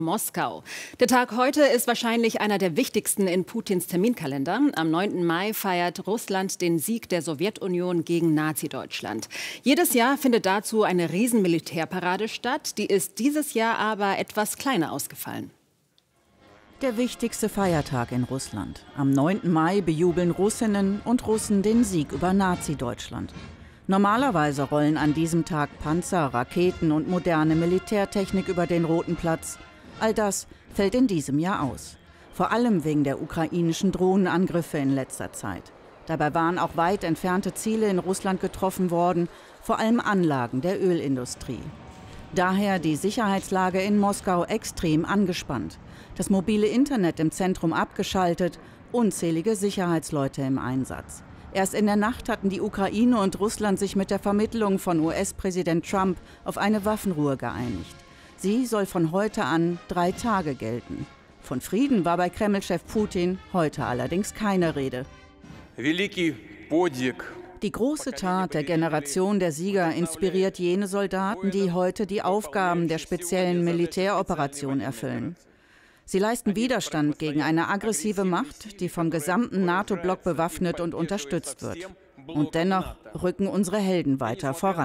Moskau. Der Tag heute ist wahrscheinlich einer der wichtigsten in Putins Terminkalender. Am 9. Mai feiert Russland den Sieg der Sowjetunion gegen Nazi-Deutschland. Jedes Jahr findet dazu eine Riesenmilitärparade statt. Die ist dieses Jahr aber etwas kleiner ausgefallen. Der wichtigste Feiertag in Russland. Am 9. Mai bejubeln Russinnen und Russen den Sieg über Nazi-Deutschland. Normalerweise rollen an diesem Tag Panzer, Raketen und moderne Militärtechnik über den Roten Platz. All das fällt in diesem Jahr aus. Vor allem wegen der ukrainischen Drohnenangriffe in letzter Zeit. Dabei waren auch weit entfernte Ziele in Russland getroffen worden, vor allem Anlagen der Ölindustrie. Daher die Sicherheitslage in Moskau extrem angespannt. Das mobile Internet im Zentrum abgeschaltet, unzählige Sicherheitsleute im Einsatz. Erst in der Nacht hatten die Ukraine und Russland sich mit der Vermittlung von US-Präsident Trump auf eine Waffenruhe geeinigt. Sie soll von heute an 3 Tage gelten. Von Frieden war bei Kreml-Chef Putin heute allerdings keine Rede. Die große Tat der Generation der Sieger inspiriert jene Soldaten, die heute die Aufgaben der speziellen Militäroperation erfüllen. Sie leisten Widerstand gegen eine aggressive Macht, die vom gesamten NATO-Block bewaffnet und unterstützt wird. Und dennoch rücken unsere Helden weiter voran.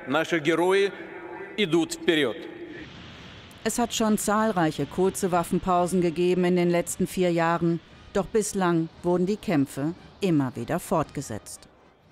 Es hat schon zahlreiche kurze Waffenpausen gegeben in den letzten 4 Jahren. Doch bislang wurden die Kämpfe immer wieder fortgesetzt.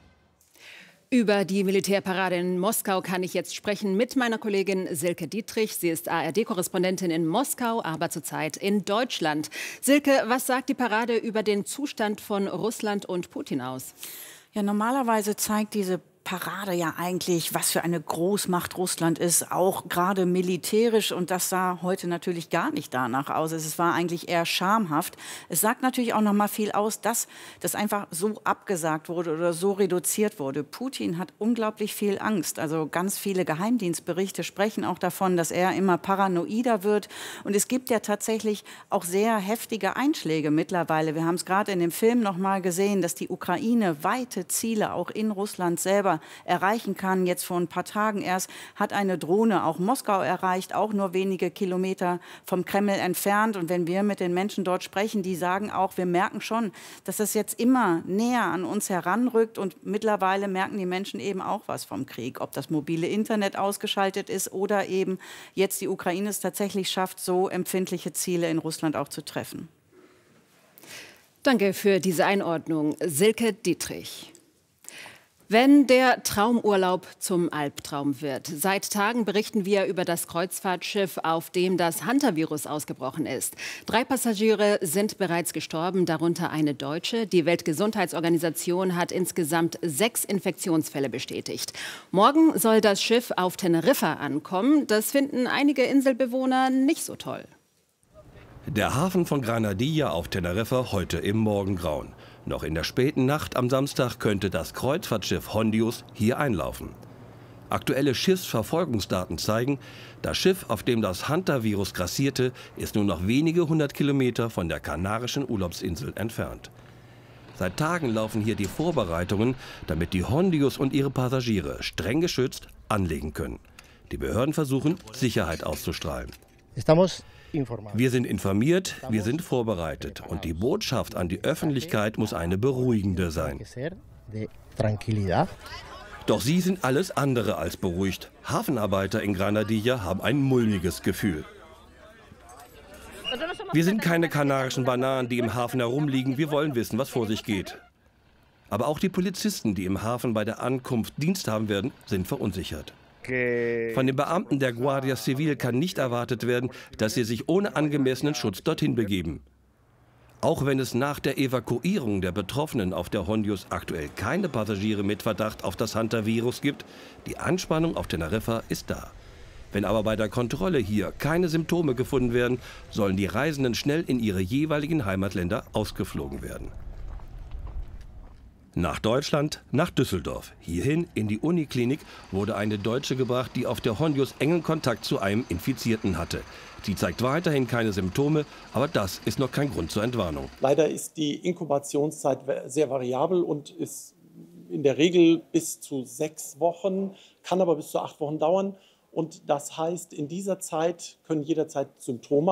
Über die Militärparade in Moskau kann ich jetzt sprechen mit meiner Kollegin Silke Dietrich. Sie ist ARD-Korrespondentin in Moskau, aber zurzeit in Deutschland. Silke, was sagt die Parade über den Zustand von Russland und Putin aus? Ja, normalerweise zeigt diese Parade ja eigentlich, was für eine Großmacht Russland ist, auch gerade militärisch. Und das sah heute natürlich gar nicht danach aus. Es war eigentlich eher schamhaft. Es sagt natürlich auch noch mal viel aus, dass das einfach so abgesagt wurde oder so reduziert wurde. Putin hat unglaublich viel Angst. Also ganz viele Geheimdienstberichte sprechen auch davon, dass er immer paranoider wird. Und es gibt ja tatsächlich auch sehr heftige Einschläge mittlerweile. Wir haben es gerade in dem Film noch mal gesehen, dass die Ukraine weite Ziele auch in Russland selber erreichen kann. Jetzt vor ein paar Tagen erst hat eine Drohne auch Moskau erreicht, auch nur wenige Kilometer vom Kreml entfernt. Und wenn wir mit den Menschen dort sprechen, die sagen auch, wir merken schon, dass das jetzt immer näher an uns heranrückt. Und mittlerweile merken die Menschen eben auch was vom Krieg. Ob das mobile Internet ausgeschaltet ist oder eben jetzt die Ukraine es tatsächlich schafft, so empfindliche Ziele in Russland auch zu treffen. Danke für diese Einordnung, Silke Dietrich. Wenn der Traumurlaub zum Albtraum wird. Seit Tagen berichten wir über das Kreuzfahrtschiff, auf dem das Hantavirus ausgebrochen ist. 3 Passagiere sind bereits gestorben, darunter eine Deutsche. Die Weltgesundheitsorganisation hat insgesamt 6 Infektionsfälle bestätigt. Morgen soll das Schiff auf Teneriffa ankommen. Das finden einige Inselbewohner nicht so toll. Der Hafen von Granadilla auf Teneriffa heute im Morgengrauen. Noch in der späten Nacht am Samstag könnte das Kreuzfahrtschiff Hondius hier einlaufen. Aktuelle Schiffsverfolgungsdaten zeigen, das Schiff, auf dem das Hantavirus grassierte, ist nur noch wenige 100 Kilometer von der kanarischen Urlaubsinsel entfernt. Seit Tagen laufen hier die Vorbereitungen, damit die Hondius und ihre Passagiere streng geschützt anlegen können. Die Behörden versuchen, Sicherheit auszustrahlen. Wir sind informiert, wir sind vorbereitet und die Botschaft an die Öffentlichkeit muss eine beruhigende sein. Doch sie sind alles andere als beruhigt. Hafenarbeiter in Granadilla haben ein mulmiges Gefühl. Wir sind keine kanarischen Bananen, die im Hafen herumliegen. Wir wollen wissen, was vor sich geht. Aber auch die Polizisten, die im Hafen bei der Ankunft Dienst haben werden, sind verunsichert. Von den Beamten der Guardia Civil kann nicht erwartet werden, dass sie sich ohne angemessenen Schutz dorthin begeben. Auch wenn es nach der Evakuierung der Betroffenen auf der Hondius aktuell keine Passagiere mit Verdacht auf das Hantavirus gibt, die Anspannung auf Teneriffa ist da. Wenn aber bei der Kontrolle hier keine Symptome gefunden werden, sollen die Reisenden schnell in ihre jeweiligen Heimatländer ausgeflogen werden. Nach Deutschland, nach Düsseldorf. Hierhin in die Uniklinik wurde eine Deutsche gebracht, die auf der Hondius engen Kontakt zu einem Infizierten hatte. Sie zeigt weiterhin keine Symptome, aber das ist noch kein Grund zur Entwarnung. Leider ist die Inkubationszeit sehr variabel und ist in der Regel bis zu 6 Wochen, kann aber bis zu 8 Wochen dauern. Und das heißt, in dieser Zeit können jederzeit Symptome